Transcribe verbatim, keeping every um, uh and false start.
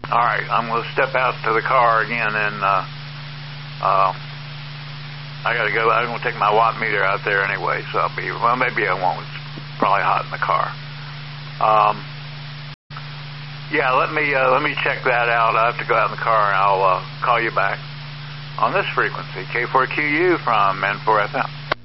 All right, I'm going to step out to the car again, and uh, uh, I got to go. I'm going to take my watt meter out there anyway, so I'll be, well, maybe I won't. It's probably hot in the car. Um, yeah, let me uh, let me check that out. I have to go out in the car, and I'll uh, call you back on this frequency, K four Q U from N four F M.